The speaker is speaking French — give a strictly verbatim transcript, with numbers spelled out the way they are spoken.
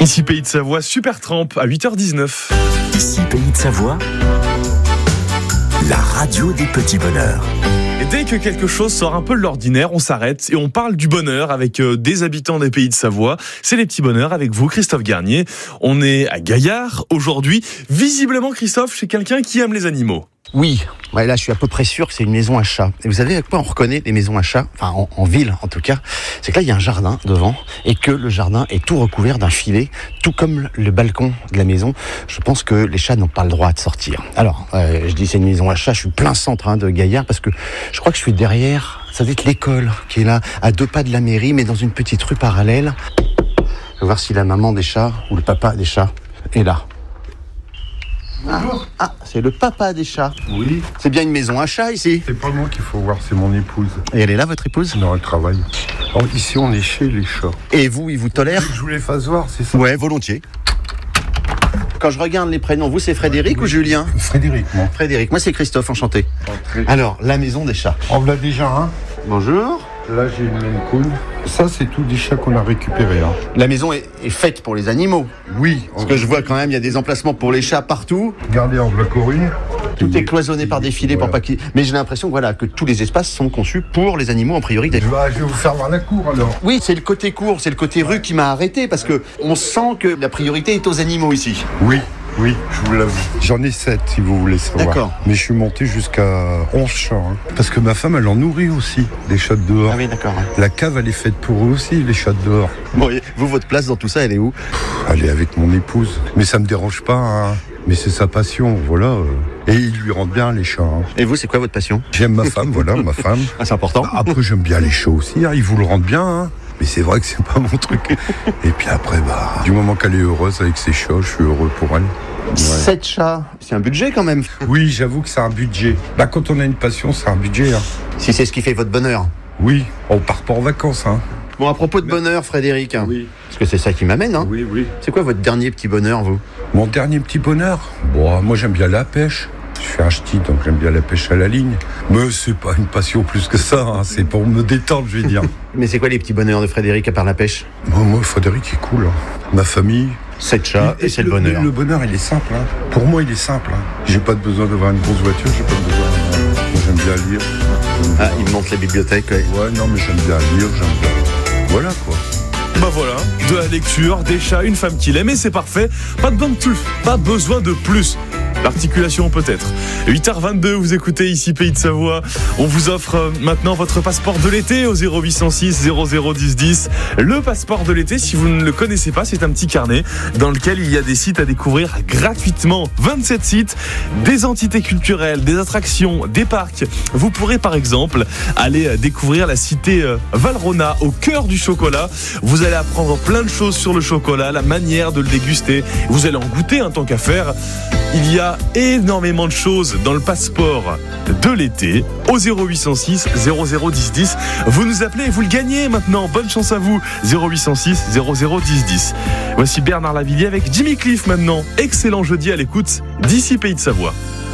Ici Pays de Savoie, Super Tramp à huit heures dix-neuf. Ici Pays de Savoie, la radio des petits bonheurs. Et dès que quelque chose sort un peu de l'ordinaire, on s'arrête et on parle du bonheur avec euh, des habitants des Pays de Savoie. C'est les petits bonheurs avec vous, Christophe Garnier. On est à Gaillard aujourd'hui. Visiblement, Christophe, c'est quelqu'un qui aime les animaux. Oui, ouais, là je suis à peu près sûr que c'est une maison à chat. Et vous savez à quoi on reconnaît les maisons à chat, enfin en, en ville en tout cas, c'est que là il y a un jardin devant et que le jardin est tout recouvert d'un filet, tout comme le balcon de la maison. Je pense que les chats n'ont pas le droit de sortir. Alors, euh, je dis c'est une maison à chat, je suis plein centre hein, de Gaillard parce que je crois que je suis derrière, ça doit être l'école qui est là, à deux pas de la mairie, mais dans une petite rue parallèle. Je vais voir si la maman des chats ou le papa des chats est là. Ah, ah, c'est le papa des chats. Oui. C'est bien une maison à chat ici. C'est pas moi qu'il faut voir, c'est mon épouse. Et elle est là, votre épouse? Non, elle travaille. Alors, ici, on est chez les chats. Et vous, ils vous tolèrent? Je vous les fasse voir, c'est ça? Ouais, volontiers. Quand je regarde les prénoms, vous, c'est Frédéric ouais, oui. ou Julien? Frédéric, moi. Frédéric, moi, c'est Christophe, enchanté. Entrée. Alors, la maison des chats. On l'a déjà un. Hein. Bonjour. Là, j'ai une Maine Coon. Ça, c'est tout des chats qu'on a récupérés. Hein. La maison est, est faite pour les animaux. Oui. Parce que je vois quand même, il y a des emplacements pour les chats partout. Regardez en bloc corinne. Tout est cloisonné par des filets voilà. pour pas qu'ils... Mais j'ai l'impression que, voilà, que tous les espaces sont conçus pour les animaux en priorité. Je vais, je vais vous faire voir la cour, alors. Oui, c'est le côté cour, c'est le côté rue qui m'a arrêté, parce que on sent que la priorité est aux animaux ici. Oui. Oui, je vous l'avoue. J'en ai sept, si vous voulez savoir. D'accord. Mais je suis monté jusqu'à onze chats. Hein. Parce que ma femme, elle en nourrit aussi, des chats de dehors. Ah oui, d'accord. Ouais. La cave, elle est faite pour eux aussi, les chats de dehors. Bon, vous, votre place dans tout ça, elle est où? Elle est avec mon épouse. Mais ça me dérange pas, hein. Mais c'est sa passion, voilà. Et il lui rend bien, les chats. Hein. Et vous, c'est quoi votre passion? J'aime ma femme, voilà, ma femme. Ah, c'est important. Après, j'aime bien les chats aussi, hein. Ils vous le rendent bien, hein. Mais c'est vrai que c'est pas mon truc. Et puis après, bah, du moment qu'elle est heureuse avec ses chats, je suis heureux pour elle. Ouais. sept chats, c'est un budget quand même. Oui, j'avoue que c'est un budget. Bah, quand on a une passion, c'est un budget. Hein. Si c'est ce qui fait votre bonheur. Oui, on part pas en vacances. Hein. Bon, à propos de bonheur, Frédéric, hein, oui. Parce que c'est ça qui m'amène. Hein. Oui, oui. C'est quoi votre dernier petit bonheur, vous? Mon dernier petit bonheur? Bon, moi j'aime bien la pêche. Je suis un ch'ti, donc j'aime bien la pêche à la ligne. Mais c'est pas une passion plus que ça, hein. C'est pour me détendre, je vais dire. Mais c'est quoi les petits bonheurs de Frédéric à part la pêche? Bon, moi, Frédéric est cool. Hein. Ma famille... sept chats et, et c'est le, le bonheur. Le bonheur, il est simple. Hein. Pour moi, il est simple. Hein. J'ai pas de besoin d'avoir une grosse voiture, j'ai pas besoin... Moi, j'aime bien lire. J'aime ah, bien... il monte la bibliothèque, ouais. Ouais, non, mais j'aime bien lire, j'aime bien... Voilà, quoi. Bah voilà, de la lecture, des chats, une femme qu'il aime et c'est parfait. Pas besoin de plus, pas besoin de plus. L'articulation peut-être. huit heures vingt-deux, vous écoutez ici Pays de Savoie. On vous offre maintenant votre passeport de l'été au zéro huit cent six zéro zéro dix dix. Le passeport de l'été, si vous ne le connaissez pas, c'est un petit carnet dans lequel il y a des sites à découvrir gratuitement. vingt-sept sites, des entités culturelles, des attractions, des parcs. Vous pourrez par exemple aller découvrir la cité Valrhona au cœur du chocolat. Vous allez apprendre plein de choses sur le chocolat, la manière de le déguster. Vous allez en goûter un tant qu'à faire. Il y a énormément de choses dans le passeport de l'été au zéro huit cent six zéro zéro dix dix. Vous nous appelez et vous le gagnez maintenant. Bonne chance à vous. zéro huit cent six zéro zéro dix dix. Voici Bernard Lavilliers avec Jimmy Cliff maintenant. Excellent jeudi à l'écoute d'ici Pays de Savoie.